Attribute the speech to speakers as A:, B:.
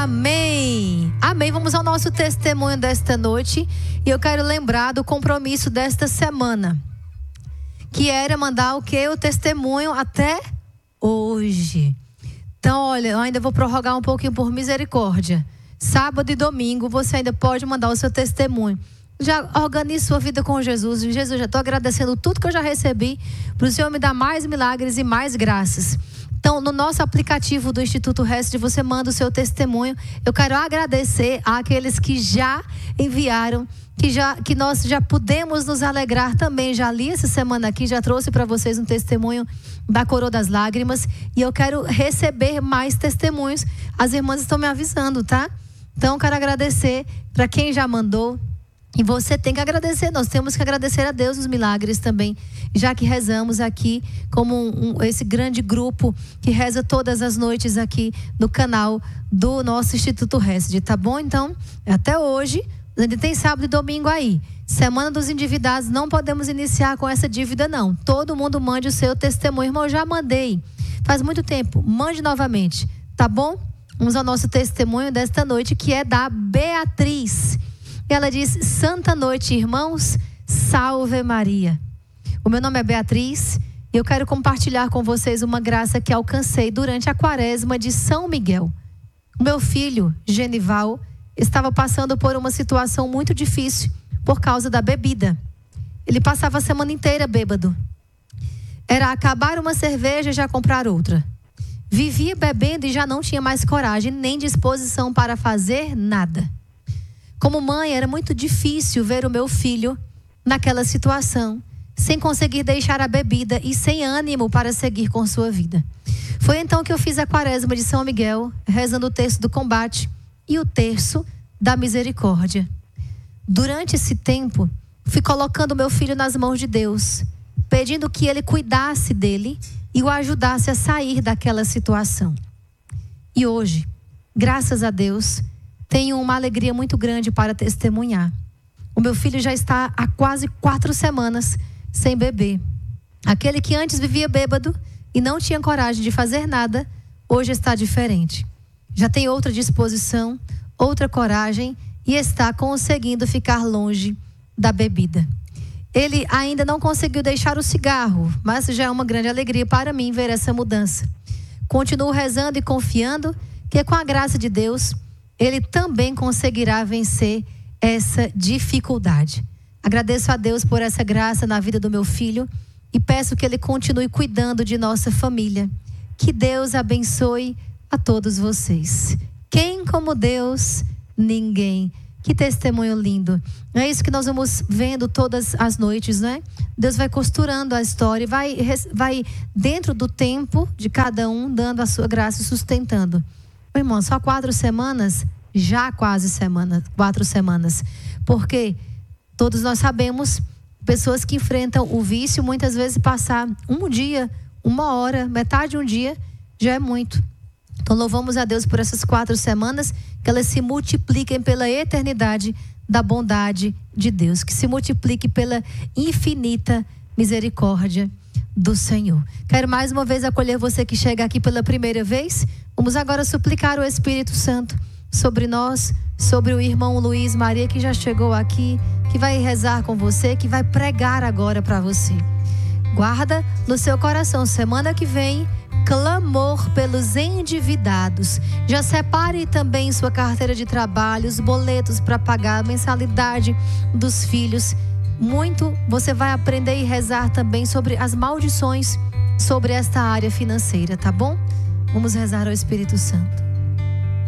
A: Amém. Amém. Vamos ao nosso testemunho desta noite. E eu quero lembrar do compromisso desta semana, que era mandar o quê? O testemunho até hoje. Então, olha, eu ainda vou prorrogar um pouquinho por misericórdia. Sábado e domingo você ainda pode mandar o seu testemunho. Já organize sua vida com Jesus. Jesus, já estou agradecendo tudo que eu já recebi, para o Senhor me dar mais milagres e mais graças. Então, no nosso aplicativo do Instituto Rest, você manda o seu testemunho. Eu quero agradecer àqueles que já enviaram, que nós já pudemos nos alegrar também. Já li essa semana aqui, já trouxe para vocês um testemunho da Coroa das Lágrimas. E eu quero receber mais testemunhos. As irmãs estão me avisando, tá? Então, eu quero agradecer para quem já mandou. E você tem que agradecer, nós temos que agradecer a Deus os milagres também, já que rezamos aqui como esse grande grupo que reza todas as noites aqui no canal do nosso Instituto Rest, tá bom? Então, até hoje, ainda tem sábado e domingo aí. Semana dos endividados, não podemos iniciar com essa dívida não. Todo mundo mande o seu testemunho. Irmão, eu já mandei, faz muito tempo, mande novamente, tá bom? Vamos ao nosso testemunho desta noite, que é da Beatriz. Ela diz: Santa noite, irmãos, salve Maria. O meu nome é Beatriz e eu quero compartilhar com vocês uma graça que alcancei durante a quaresma de São Miguel. O meu filho, Genival, estava passando por uma situação muito difícil por causa da bebida. Ele passava a semana inteira bêbado. Era acabar uma cerveja e já comprar outra. Vivia bebendo e já não tinha mais coragem nem disposição para fazer nada. Como mãe, era muito difícil ver o meu filho naquela situação, sem conseguir deixar a bebida e sem ânimo para seguir com sua vida. Foi então que eu fiz a quaresma de São Miguel, rezando o terço do combate e o terço da misericórdia. Durante esse tempo, fui colocando meu filho nas mãos de Deus, pedindo que ele cuidasse dele e o ajudasse a sair daquela situação. E hoje, graças a Deus, tenho uma alegria muito grande para testemunhar. O meu filho já está há quase 4 semanas sem beber. Aquele que antes vivia bêbado e não tinha coragem de fazer nada, hoje está diferente. Já tem outra disposição, outra coragem e está conseguindo ficar longe da bebida. Ele ainda não conseguiu deixar o cigarro, mas já é uma grande alegria para mim ver essa mudança. Continuo rezando e confiando que com a graça de Deus, ele também conseguirá vencer essa dificuldade. Agradeço a Deus por essa graça na vida do meu filho e peço que ele continue cuidando de nossa família. Que Deus abençoe a todos vocês. Quem como Deus? Ninguém. Que testemunho lindo. É isso que nós vamos vendo todas as noites, né? Deus vai costurando a história e vai dentro do tempo de cada um, dando a sua graça e sustentando. Meu irmão, só 4 semanas? Já quase 4 semanas. Porque todos nós sabemos, pessoas que enfrentam o vício, muitas vezes passar um dia, 1 hora, metade de um dia, já é muito. Então louvamos a Deus por essas 4 semanas, que elas se multipliquem pela eternidade da bondade de Deus, que se multiplique pela infinita misericórdia do Senhor. Quero mais uma vez acolher você que chega aqui pela primeira vez. Vamos agora suplicar o Espírito Santo sobre nós, sobre o irmão Luiz Maria, que já chegou aqui, que vai rezar com você, que vai pregar agora para você. Guarda no seu coração, semana que vem, clamor pelos endividados. Já separe também sua carteira de trabalho, os boletos para pagar a mensalidade dos filhos. Muito você vai aprender e rezar também sobre as maldições sobre esta área financeira, tá bom? Vamos rezar ao Espírito Santo.